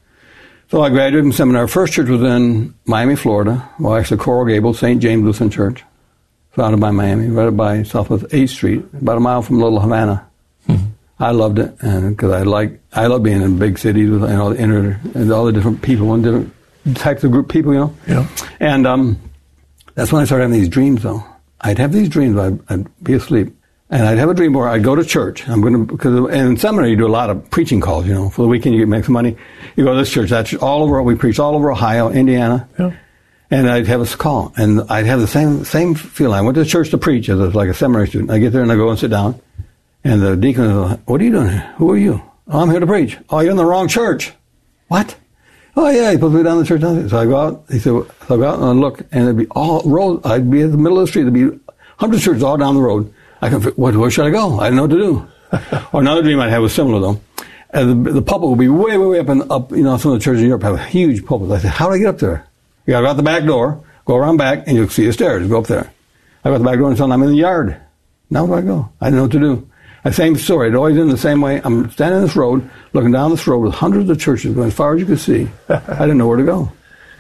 So I graduated from seminary. First church was in Miami, Florida. Well, actually, Coral Gables, Saint James Lutheran Church, founded by Miami, right by Southwest eighth Street, about a mile from Little Havana. Mm-hmm. I loved it, and because I like I love being in big cities with you know, the inner and all the different people and different types of group people, you know. Yeah. And um, that's when I started having these dreams. Though I'd have these dreams, I'd, I'd be asleep, and I'd have a dream where I'd go to church. I'm going to because in seminary you do a lot of preaching calls. You know, for the weekend you make some money. You go to this church. That's all over. We preach all over Ohio, Indiana. Yeah. And I'd have a call, and I'd have the same same feeling. I went to church to preach as a, like a seminary student. I get there and I go and sit down. And the deacon was like, "What are you doing here? Who are you?" "Oh, I'm here to preach." "Oh, you're in the wrong church." "What?" "Oh, yeah, you're supposed to be down the church." So I go out. He said, so I go out and I look, and it'd be all road. I'd be in the middle of the street. There'd be hundreds of churches all down the road. I can, what, where should I go? I didn't know what to do. Or another dream I'd have was similar though. And the, the pulpit would be way, way, way up and up. You know, some of the churches in Europe have huge pulpits. I said, "How do I get up there?" "You got to go out the back door, go around back, and you'll see the stairs. Go up there." I go out the back door and tell them I'm in the yard. Now where do I go? I didn't know what to do. The same story. It always ended the same way. I'm standing on this road, looking down this road with hundreds of churches going as far as you could see. I didn't know where to go.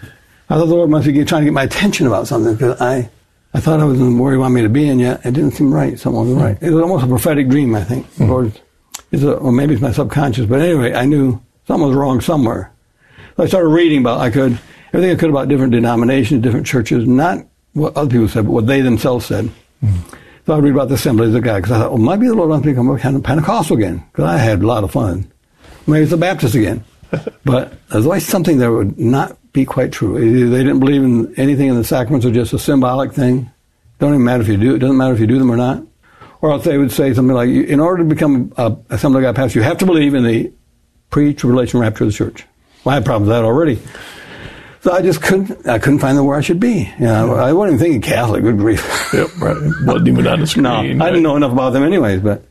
I thought the Lord must be trying to get my attention about something because I, I thought I was in where He wanted me to be, and yet it didn't seem right. Something wasn't right. It was almost a prophetic dream, I think. Mm-hmm. Lord, it's a, or maybe it's my subconscious, but anyway, I knew something was wrong somewhere. So I started reading about I could everything I could about different denominations, different churches, not what other people said, but what they themselves said. Mm-hmm. So I read about the Assemblies of God because I thought, well, maybe the Lord wants me to become a kind of Pentecostal again because I had a lot of fun. Maybe it's a Baptist again. But there's always something that would not be quite true. Either they didn't believe in anything in the sacraments or just a symbolic thing. Don't even matter if you do it. Doesn't matter if you do them or not. Or else they would say something like, in order to become a Assembly of God pastor, you have to believe in the pre-tribulation rapture of the church. Well, I had problems with that already. So I just couldn't, I couldn't find where I should be. You know, I wasn't even thinking Catholic, good grief. Yep, right. Wasn't even on the screen. No, right? I didn't know enough about them anyways, but.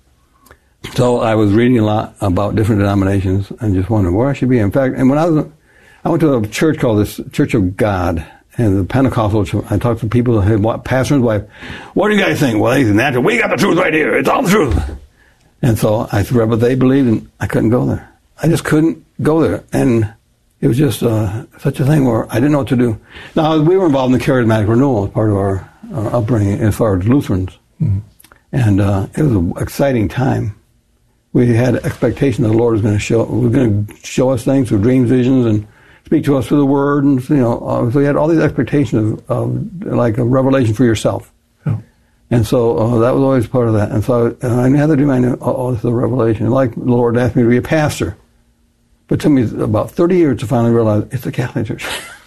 So I was reading a lot about different denominations and just wondering where I should be. In fact, and when I was, I went to a church called the Church of God, and the Pentecostal church, I talked to people, the pastor and his wife, "What do you guys think?" "Well, he's natural. We got the truth right here. It's all the truth." And so I said, but they believed, and I couldn't go there. I just couldn't go there. And it was just uh, such a thing where I didn't know what to do. Now, we were involved in the charismatic renewal as part of our uh, upbringing as far as Lutherans. Mm-hmm. And uh, it was an exciting time. We had expectation that the Lord was going to show, was going to show us things through dreams, visions, and speak to us through the Word. And, you know, uh, so we had all these expectations of, of like a revelation for yourself. Yeah. And so uh, that was always part of that. And so uh, I had to do my, oh, this is a revelation. Like the Lord asked me to be a pastor. But it took me about thirty years to finally realize it's a Catholic church.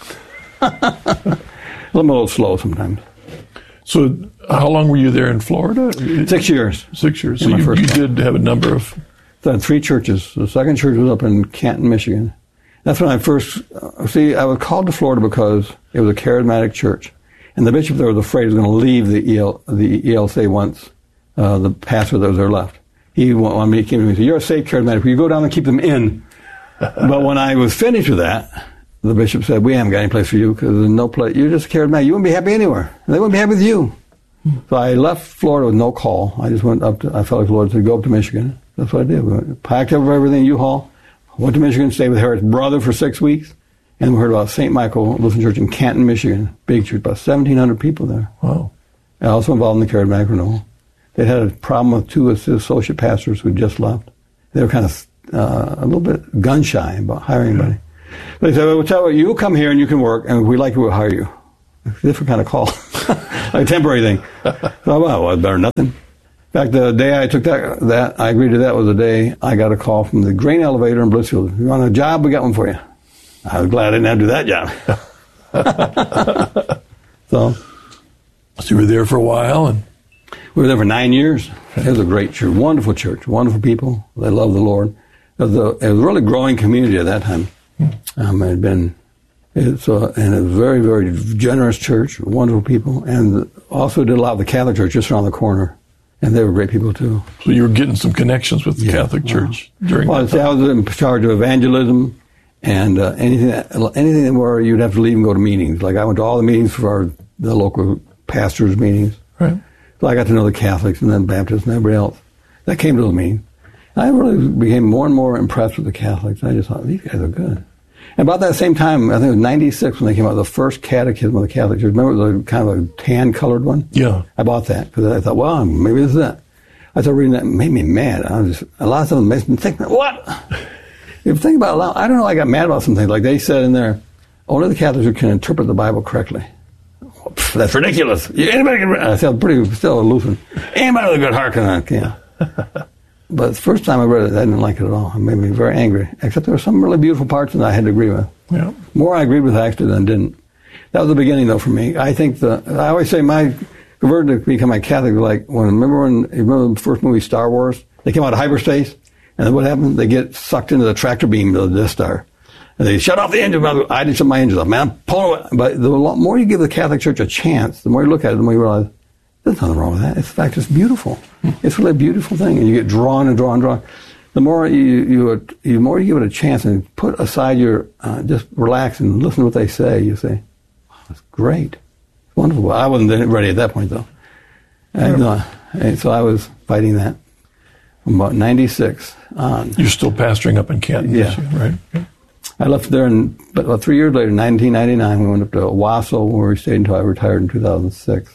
I'm a little slow sometimes. So how long were you there in Florida? Six years. Six years. So you, you did have a number of... So I had three churches. The second church was up in Canton, Michigan. That's when I first... Uh, see, I was called to Florida because it was a charismatic church. And the bishop there was afraid he was going to leave the E L, the E L C once uh, the pastor that was there left. He wanted me to keep him. He said, "You're a safe charismatic. You go down and keep them in." But when I was finished with that, the bishop said, "We haven't got any place for you because there's no place. You're just a charismatic. You wouldn't be happy anywhere. They wouldn't be happy with you." So I left Florida with no call. I just went up to, I felt like the Lord said, "Go up to Michigan." That's what I did. We went, packed up everything in U-Haul, went to Michigan, stayed with Harriet's brother for six weeks, and we heard about Saint Michael Lutheran Church in Canton, Michigan. Big church, about seventeen hundred people there. Wow. I also involved in the charismatic renewal. They had a problem with two associate pastors who just left. They were kind of uh, a little bit gun shy about hiring anybody. But they said, well, we'll tell you, you come here and you can work, and if we like you, we'll hire you. It's a different kind of call, like a temporary thing. So, well, well, better than nothing. In fact, the day I took that, that, I agreed to that was the day I got a call from the grain elevator in Blissfield. You want a job? We got one for you. I was glad I didn't have to do that job. so, so you were there for a while, and we were there for nine years. It was a great church, wonderful church, wonderful people. They loved the Lord. It was a, it was a really growing community at that time. Um, it had been, it's a, and it was a very, very generous church, wonderful people, and also did a lot of the Catholic Church just around the corner, and they were great people too. So you were getting some connections with the yeah, Catholic Church uh, during well, that time? I was in charge of evangelism and uh, anything, anything where you'd have to leave and go to meetings. Like I went to all the meetings for our, the local pastors' meetings. Right. So I got to know the Catholics and then Baptists and everybody else that came to the meeting. I really became more and more impressed with the Catholics. I just thought, these guys are good. And about that same time, I think it was ninety-six when they came out with the first catechism of the Catholic Church. Remember it was a kind of a tan-colored one? Yeah. I bought that because I thought, well, maybe this is it. I started reading that. It made me mad. I was just, a lot of stuff makes me think, what? If you think about it, loud, I don't know, I got mad about some things. Like they said in there, only the Catholics can interpret the Bible correctly. Pff, that's ridiculous. Anybody can, I said, pretty, still a Lutheran. Anybody with a good heart can, yeah. But the first time I read it, I didn't like it at all. It made me very angry. Except there were some really beautiful parts that I had to agree with. Yeah. More I agreed with actually than didn't. That was the beginning, though, for me. I think the I always say my conversion to become a Catholic, like when remember when you remember the first movie Star Wars? They came out of hyperspace, and then what happened? They get sucked into the tractor beam of the Death Star, and they shut off the engine. I did shut my engines off. Man, I'm pulling away. But the more you give the Catholic Church a chance, the more you look at it, the more you realize there's nothing wrong with that. It's, in fact, it's beautiful. It's really a beautiful thing, and you get drawn and drawn and drawn. The more you, you, the more you give it a chance and put aside your, uh, just relax and listen to what they say, you say, wow, that's great. It's wonderful. I wasn't ready at that point, though. And, uh, and so I was fighting that from about ninety-six on. You're still pastoring up in Canton, yeah. right? Yeah. I left there, and but about three years later, nineteen ninety-nine, we went up to Owasso, where we stayed until I retired in two thousand six.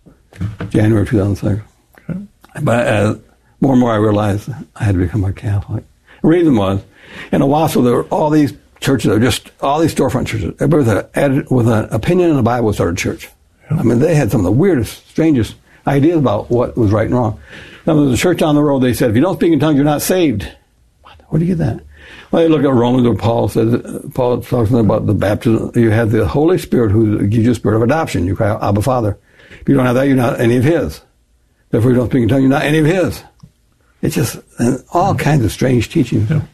January two thousand six. Okay. But uh, more and more I realized I had to become a Catholic. The reason was, in Owasso, there were all these churches, there were just all these storefront churches. Everybody with, a, with an opinion in the Bible started a church. Yeah. I mean, they had some of the weirdest, strangest ideas about what was right and wrong. Now, there was a church down the road, they said, if you don't speak in tongues, you're not saved. What? Where do you get that? Well, you look at Romans where Paul says, uh, Paul talks about the baptism. You have the Holy Spirit who gives you a spirit of adoption. You cry out, Abba, Father. If you don't have that, you're not any of his. Therefore, you don't speak in tongues, you're not any of his. It's just and all kinds of strange teachings. Yeah.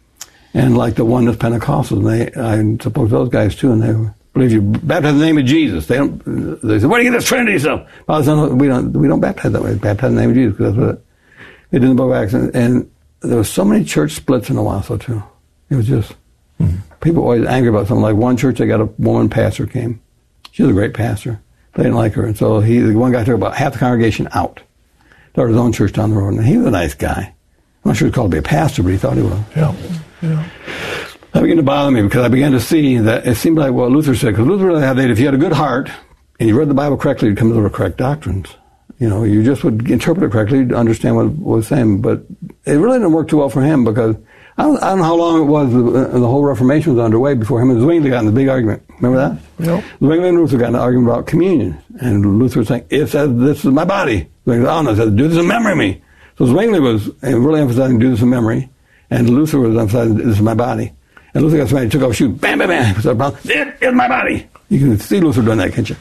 And like the oneness Pentecostals, they, I suppose those guys too, and they believe you baptize in the name of Jesus. They don't. They say, "Where do you get this Trinity stuff?" Father, Son, we don't. We don't baptize that way. We baptize in the name of Jesus because that's what they did in the Book of Acts. And, and there were so many church splits in Owasso too. It was just mm-hmm. people were always angry about something. Like one church, they got a woman pastor came. She was a great pastor. They didn't like her, and so he, the one guy took about half the congregation out. Started his own church down the road, and he was a nice guy. I'm not sure he was called to be a pastor, but he thought he was. Yeah, yeah. That began to bother me because I began to see that it seemed like what Luther said, because Luther had that if you had a good heart and you read the Bible correctly, you'd come to the correct doctrines. You know, you just would interpret it correctly, you'd understand what it was saying. But it really didn't work too well for him because I don't, I don't know how long it was the, the whole Reformation was underway before him and Zwingli got in the big argument. Remember that? Yep. Zwingli and Luther got in an argument about communion. And Luther was saying, it says this is my body. Zwingli said, oh no, it says do this in memory of me. So Zwingli was really emphasizing do this in memory. And Luther was emphasizing this is my body. And Luther got somebody, took off his shoe, bam, bam, bam. It is my body. You can see Luther doing that, can't you?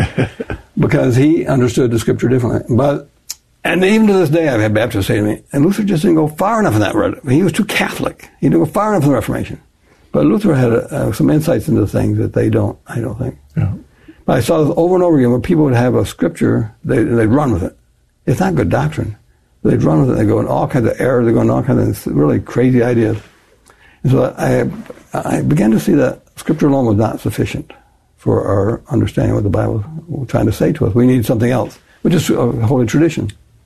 Because he understood the scripture differently. But, and even to this day, I've had Baptists say to me, and Luther just didn't go far enough in that. He was too Catholic. He didn't go far enough in the Reformation. But Luther had uh, some insights into things that they don't, I don't think. Yeah. But I saw this over and over again where people would have a scripture, they, they'd run with it. It's not good doctrine. They'd run with it, they go in all kinds of errors, they go in all kinds of really crazy ideas. And so I, I began to see that scripture alone was not sufficient for our understanding what the Bible was trying to say to us. We need something else, which is a holy tradition.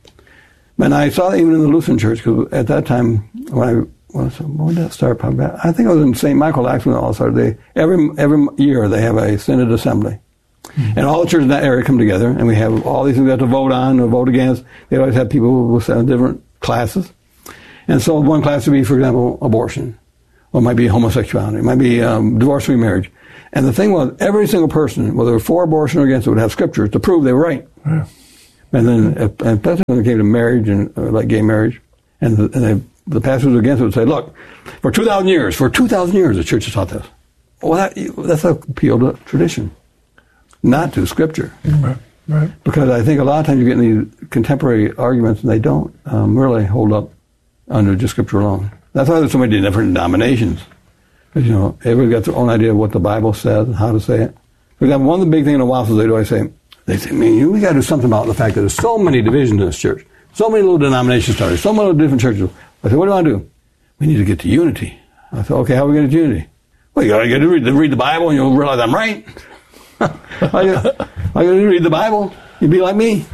And I saw that even in the Lutheran Church, because at that time, when I, when, when did that start? I think it was in Saint Michael, actually, when it all started. They, every, every year they have a synod assembly. Mm-hmm. And all the churches in that area come together, and we have all these things we have to vote on or vote against. They always have people who will sit in different classes. And so one class would be, for example, abortion. Or it might be homosexuality. It might be um, divorce remarriage. And the thing was, every single person, whether for abortion or against it, would have scriptures to prove they were right. Yeah. And then, if, and especially when it came to marriage and uh, like gay marriage, and, the, and they, the pastors against it would say, look, for two thousand years, for two thousand years, the church has taught this. Well, that, that's an appeal to tradition, not to scripture. Right, right. Because I think a lot of times you get in these contemporary arguments and they don't um, really hold up under just scripture alone. That's why there's so many different denominations. Because, you know, everybody's got their own idea of what the Bible says and how to say it. For example, one of the big things in the Wassels, they do, I say, they say, man, you, we got to do something about the fact that there's so many divisions in this church. So many little denominations started. So many different churches. I said, what do I do? We need to get to unity. I said, okay, how are we going to get to unity? Well, you got to get to read, read the Bible and you'll realize I'm right. I got to read the Bible. You'd be like me.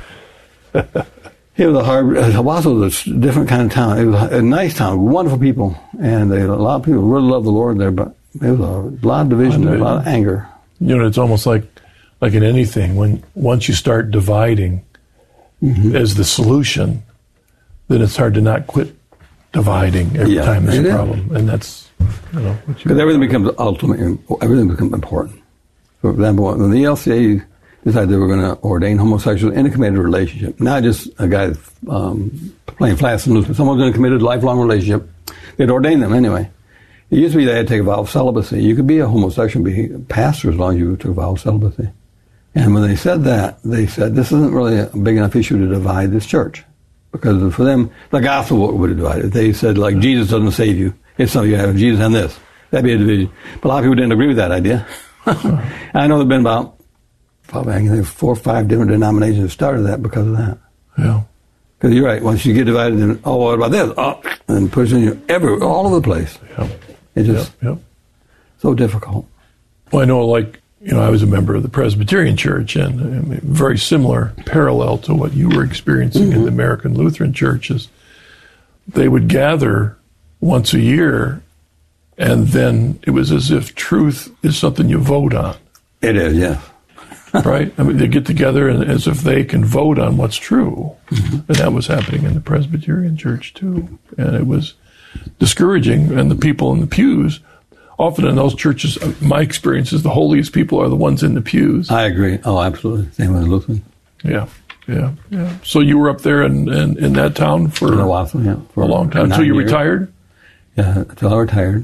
It was a hard, Owasso was a different kind of town. It was a nice town, wonderful people. And they, a lot of people really loved the Lord there, but there was a lot of division, a lot of anger. You know, it's almost like, like in anything, when once you start dividing mm-hmm. as the solution, then it's hard to not quit dividing every yeah, time there's a problem. And that's, you know, because everything becomes ultimate, everything becomes important. For example, when the E L C A decided they were going to ordain homosexuals in a committed relationship, not just a guy um, playing fast and loose, someone in a committed lifelong relationship, they'd ordain them anyway. It used to be they had to take a vow of celibacy. You could be a homosexual, be a pastor as long as you took a vow of celibacy. And when they said that, they said, this isn't really a big enough issue to divide this church. Because for them, the gospel would have divided. They said, like, Jesus doesn't save you. It's something you have Jesus and this. That'd be a division. But a lot of people didn't agree with that idea. I know there have been about, probably, I can think four or five different denominations that started that because of that. Yeah. Because you're right. Once you get divided, then, oh, what about this? Oh, and pushing you everywhere, all over the place. Yeah. It's just yep, yep. so difficult. Well, I know, like, you know, I was a member of the Presbyterian Church, and I mean, very similar, parallel to what you were experiencing mm-hmm. in the American Lutheran churches. They would gather once a year, and then it was as if truth is something you vote on. It is, yeah. Right? I mean, they get together and as if they can vote on what's true. Mm-hmm. And that was happening in the Presbyterian Church, too. And it was discouraging. And the people in the pews, often in those churches, my experience is the holiest people are the ones in the pews. I agree. Oh, absolutely. Same with Lutheran. Yeah, yeah, yeah. So you were up there in, in, in that town for, in Owasso, yeah, for a long time. Until you years. retired? Yeah, until I retired.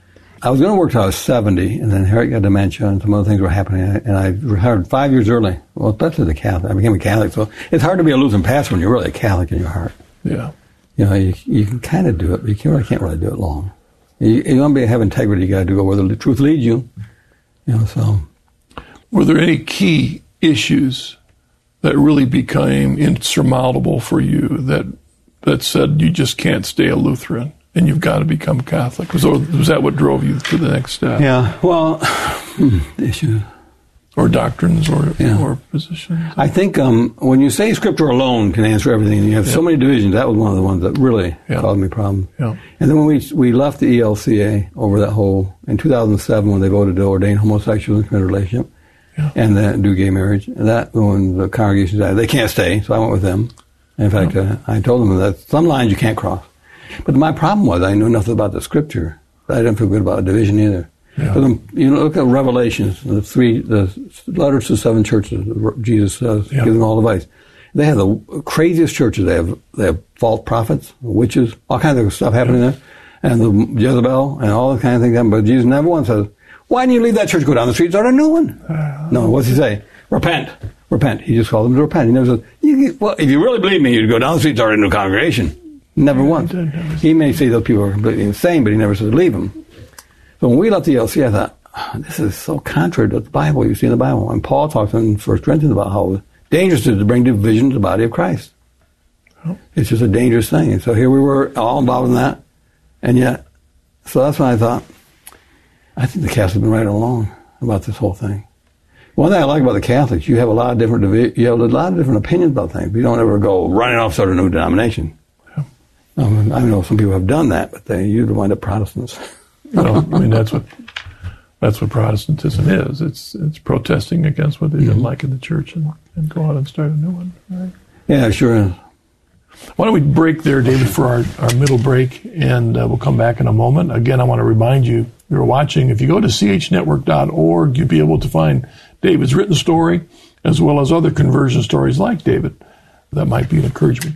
I was going to work till I was seventy, and then Harriet got dementia, and some other things were happening, and I retired five years early. Well, especially as a Catholic. I became a Catholic, so it's hard to be a Lutheran pastor when you're really a Catholic in your heart. Yeah. You know, you, you can kind of do it, but you can't really, can't really do it long. You, you want to be, have integrity, you got to go where the truth leads you. You know, so. Were there any key issues that really became insurmountable for you that that said you just can't stay a Lutheran and you've got to become Catholic? Was, was that what drove you to the next step? Yeah, well, issues. Or doctrines or, yeah. or positions? I think um, when you say Scripture alone can answer everything, and you have yeah. so many divisions, that was one of the ones that really yeah. caused me problems. Yeah. And then when we we left the E L C A over that whole, in two thousand seven when they voted to ordain homosexuals in committed relationship, yeah. and then do gay marriage, and that when the congregation said they can't stay, so I went with them. In fact, yeah. uh, I told them that some lines you can't cross. But my problem was I knew nothing about the Scripture. I didn't feel good about a division either. Yeah. But um, you know, look at Revelations, the three, the letters to seven churches. Jesus says, yeah. give them all advice. They have the craziest churches. They have they have false prophets, witches, all kinds of stuff happening yeah. there, and the Jezebel and all the kind of things. But Jesus never once says, "Why didn't you leave that church, go down the street, start a new one?" Uh, no, what's he say? Repent, repent. He just called them to repent. He never says, you, "Well, if you really believe me, you'd go down the street, start a new congregation." Never yeah, once. He may say those people are completely insane, but he never says leave them. So when we left the E L C, I thought, oh, this is so contrary to the Bible. You see in the Bible. And Paul talks in First Corinthians about how dangerous it is to bring division to the body of Christ. Oh. It's just a dangerous thing. And so here we were all involved in that. And yet, so that's when I thought, I think the Catholics have been right along about this whole thing. One thing I like about the Catholics, you have a lot of different divi- you have a lot of different opinions about things. You don't ever go running off start a new denomination. Yeah. Um, I know some people have done that, but they usually wind up Protestants. Well, I mean, that's what That's what Protestantism is. It's it's protesting against what they didn't like in the church and, and go out and start a new one. Right? Yeah, sure is. Why don't we break there, David, for our, our middle break, and uh, we'll come back in a moment. Again, I want to remind you, you're watching, if you go to c h network dot org, you'll be able to find David's written story, as well as other conversion stories like David that might be an encouragement